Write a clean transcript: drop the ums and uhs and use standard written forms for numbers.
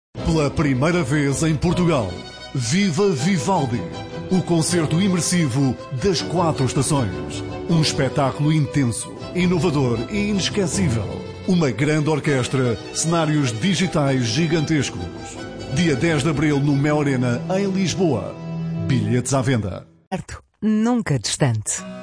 Pela primeira vez em Portugal, Viva Vivaldi, o concerto imersivo das 4 estações. Um espetáculo intenso, inovador e inesquecível. Uma grande orquestra, cenários digitais gigantescos. Dia 10 de abril no Mel Arena, em Lisboa. Bilhetes à venda. Nunca distante.